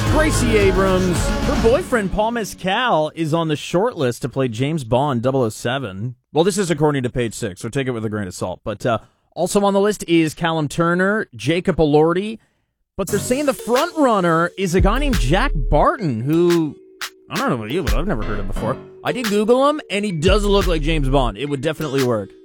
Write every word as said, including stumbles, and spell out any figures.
Gracie Abrams, her boyfriend Paul Mescal is on the short list to play James Bond double oh seven. Well, this is according to Page Six, so take it with a grain of salt. But uh, also on the list is Callum Turner, Jacob Elordi. But they're saying the front runner is a guy named Jack Barton, who, I don't know about you, but I've never heard of before. I did Google him, and he does look like James Bond. It would definitely work.